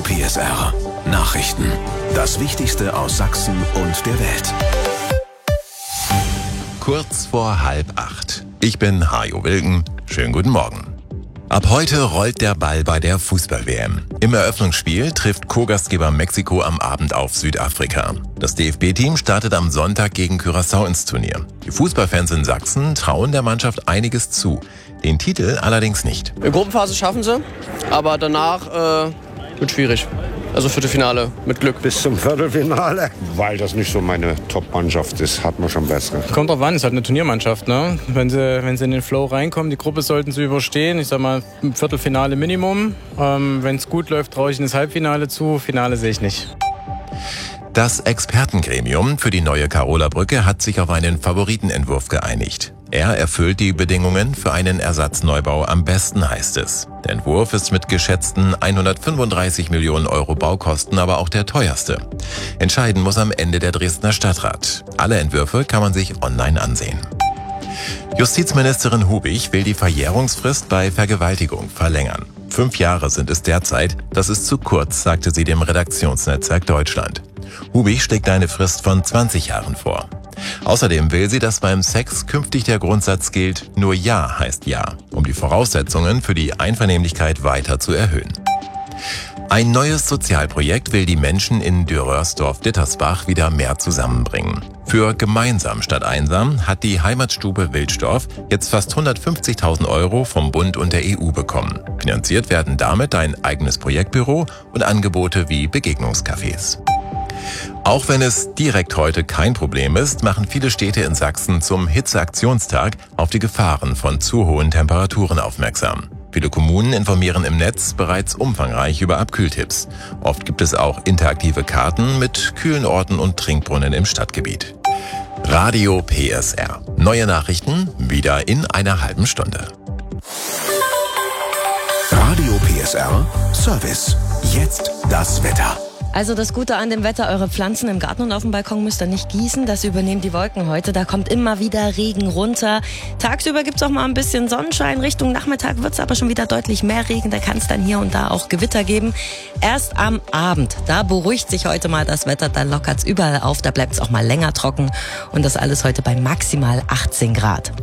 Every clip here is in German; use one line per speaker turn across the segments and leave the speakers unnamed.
PSR Nachrichten. Das Wichtigste aus Sachsen und der Welt.
Kurz vor 7:30. Ich bin Hajo Wilken. Schönen guten Morgen. Ab heute rollt der Ball bei der Fußball-WM. Im Eröffnungsspiel trifft Co-Gastgeber Mexiko am Abend auf Südafrika. Das DFB-Team startet am Sonntag gegen Curaçao ins Turnier. Die Fußballfans in Sachsen trauen der Mannschaft einiges zu. Den Titel allerdings nicht.
In der Gruppenphase schaffen sie, aber danach wird schwierig. Also Viertelfinale mit Glück.
Bis zum Viertelfinale, weil das nicht so meine Top-Mannschaft ist, hat man schon bessere.
Kommt drauf an, ist halt eine Turniermannschaft, ne? Wenn sie in den Flow reinkommen, die Gruppe sollten sie überstehen. Ich sag mal, ein Viertelfinale Minimum. Wenn es gut läuft, traue ich in das Halbfinale zu. Finale sehe ich nicht.
Das Expertengremium für die neue Karoler Brücke hat sich auf einen Favoritenentwurf geeinigt. Er erfüllt die Bedingungen für einen Ersatzneubau am besten, heißt es. Der Entwurf ist mit geschätzten 135 Millionen Euro Baukosten aber auch der teuerste. Entscheiden muss am Ende der Dresdner Stadtrat. Alle Entwürfe kann man sich online ansehen. Justizministerin Hubig will die Verjährungsfrist bei Vergewaltigung verlängern. 5 Jahre sind es derzeit, das ist zu kurz, sagte sie dem Redaktionsnetzwerk Deutschland. Hubig schlägt eine Frist von 20 Jahren vor. Außerdem will sie, dass beim Sex künftig der Grundsatz gilt, nur Ja heißt Ja, um die Voraussetzungen für die Einvernehmlichkeit weiter zu erhöhen. Ein neues Sozialprojekt will die Menschen in Dürrörsdorf-Dittersbach wieder mehr zusammenbringen. Für Gemeinsam statt Einsam hat die Heimatstube Wilsdorf jetzt fast 150.000 Euro vom Bund und der EU bekommen. Finanziert werden damit ein eigenes Projektbüro und Angebote wie Begegnungscafés. Auch wenn es direkt heute kein Problem ist, machen viele Städte in Sachsen zum Hitzeaktionstag auf die Gefahren von zu hohen Temperaturen aufmerksam. Viele Kommunen informieren im Netz bereits umfangreich über Abkühltipps. Oft gibt es auch interaktive Karten mit kühlen Orten und Trinkbrunnen im Stadtgebiet. Radio PSR. Neue Nachrichten wieder in einer halben Stunde.
Radio PSR Service. Jetzt das Wetter.
Also das Gute an dem Wetter, eure Pflanzen im Garten und auf dem Balkon müsst ihr nicht gießen, das übernehmen die Wolken heute. Da kommt immer wieder Regen runter. Tagsüber gibt's auch mal ein bisschen Sonnenschein, Richtung Nachmittag wird's aber schon wieder deutlich mehr Regen. Da kann es dann hier und da auch Gewitter geben. Erst am Abend, da beruhigt sich heute mal das Wetter, da lockert's überall auf, da bleibt's auch mal länger trocken. Und das alles heute bei maximal 18 Grad.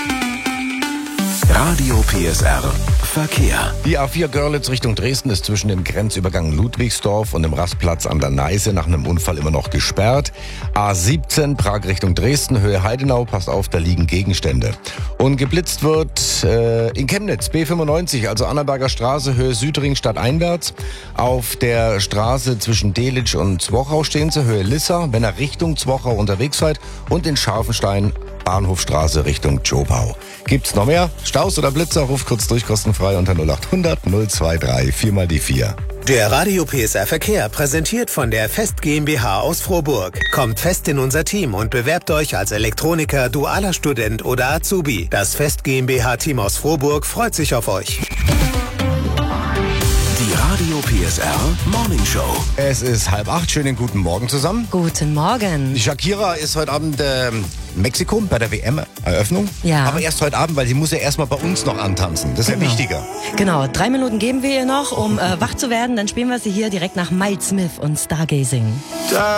Radio PSR Verkehr.
Die A4 Görlitz Richtung Dresden ist zwischen dem Grenzübergang Ludwigsdorf und dem Rastplatz an der Neiße nach einem Unfall immer noch gesperrt. A17 Prag Richtung Dresden, Höhe Heidenau, passt auf, da liegen Gegenstände. Und geblitzt wird in Chemnitz, B95, also Annaberger Straße, Höhe Südring stadteinwärts. Auf der Straße zwischen Delitzsch und Zwochau stehen sie, Höhe Lissa, wenn ihr Richtung Zwochau unterwegs seid. Und in Scharfenstein Bahnhofstraße Richtung Zschopau. Gibt's noch mehr? Staus oder Blitzer? Ruf kurz durch, kostenfrei unter 0800 023 4x4.
Der Radio PSR Verkehr präsentiert von der Fest GmbH aus Frohburg. Kommt fest in unser Team und bewerbt euch als Elektroniker, dualer Student oder Azubi. Das Fest GmbH Team aus Frohburg freut sich auf euch.
Die Radio PSR Morning Show.
Es ist 7:30, schönen guten Morgen zusammen.
Guten Morgen.
Die Shakira ist heute Abend in Mexiko bei der WM-Eröffnung.
Ja.
Aber erst heute Abend, weil sie muss ja erstmal bei uns noch antanzen. Das ist ja wichtiger.
Genau, 3 Minuten geben wir ihr noch, um wach zu werden. Dann spielen wir sie hier direkt nach Miles Smith und Stargazing.